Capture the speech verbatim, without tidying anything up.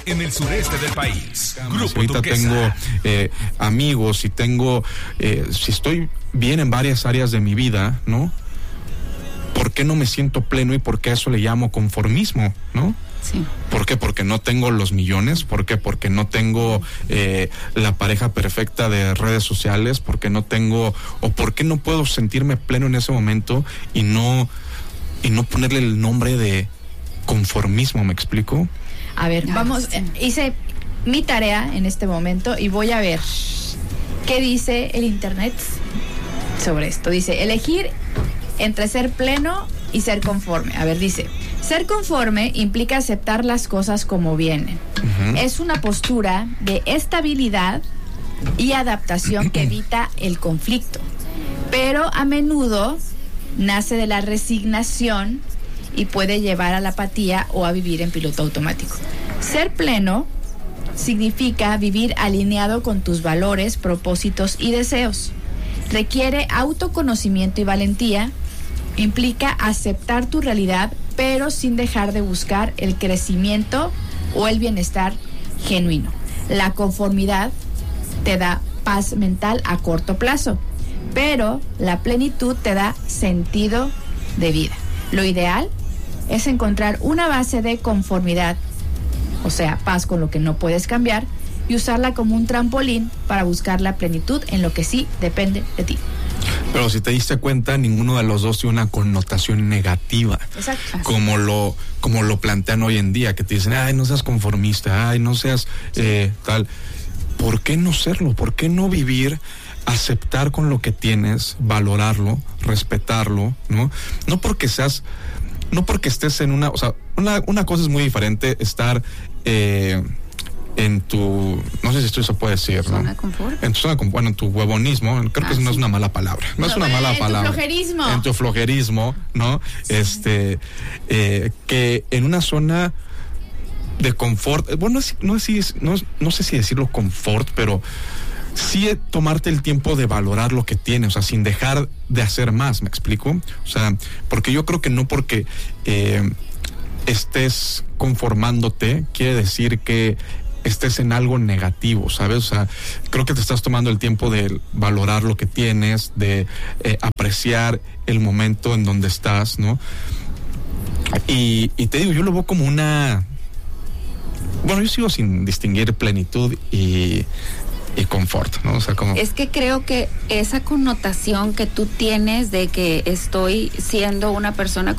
en el sureste del país. Grupo Ahorita Turquesa. tengo eh, amigos y tengo, eh, si estoy bien en varias áreas de mi vida, ¿no? ¿Por qué no me siento pleno y por qué a eso le llamo conformismo, ¿no? Sí. ¿Por qué? Porque no tengo los millones. ¿Por qué? Porque no tengo eh, la pareja perfecta de redes sociales. Porque no tengo, o por qué no puedo sentirme pleno en ese momento y no, y no ponerle el nombre de conformismo, ¿me explico? A ver, Ah, vamos, sí. eh, hice mi tarea en este momento y voy a ver qué dice el internet sobre esto. Dice, elegir entre ser pleno y ser conforme. A ver, dice, ser conforme implica aceptar las cosas como vienen. Uh-huh. Es una postura de estabilidad y adaptación que evita el conflicto, pero a menudo nace de la resignación y puede llevar a la apatía o a vivir en piloto automático. Ser pleno significa vivir alineado con tus valores, propósitos y deseos. Requiere autoconocimiento y valentía. Implica aceptar tu realidad, pero sin dejar de buscar el crecimiento o el bienestar genuino. La conformidad te da paz mental a corto plazo, pero la plenitud te da sentido de vida. Lo ideal es encontrar una base de conformidad, o sea, paz con lo que no puedes cambiar, y usarla como un trampolín para buscar la plenitud en lo que sí depende de ti. Pero si te diste cuenta, ninguno de los dos tiene una connotación negativa. Exacto. Como lo, como lo plantean hoy en día, que te dicen, ay, no seas conformista, ay, no seas eh, tal. ¿Por qué no serlo? ¿Por qué no vivir, aceptar con lo que tienes, valorarlo, respetarlo, ¿no? No porque seas, no porque estés en una, o sea, una, una cosa es muy diferente estar eh, en tu, no sé si esto se puede decir, ¿no? ¿Zona de confort? En tu zona de confort, bueno, en tu huevonismo, creo Ah, que eso no sí. es una mala palabra, no, es No, una mala en tu palabra. flojerismo. En tu flojerismo, ¿no? Sí. Este, eh, que en una zona de confort, bueno, no, no, no, no sé si decirlo confort, pero sí tomarte el tiempo de valorar lo que tienes, o sea, sin dejar de hacer más, ¿me explico? O sea, porque yo creo que no porque eh, estés conformándote quiere decir que estés en algo negativo, ¿sabes? O sea, creo que te estás tomando el tiempo de valorar lo que tienes, de eh, apreciar el momento en donde estás, ¿no? Y, y te digo, yo lo veo como una... Bueno, yo sigo sin distinguir plenitud y, y confort, ¿no? O sea, como... Es que creo que esa connotación que tú tienes de que estoy siendo una persona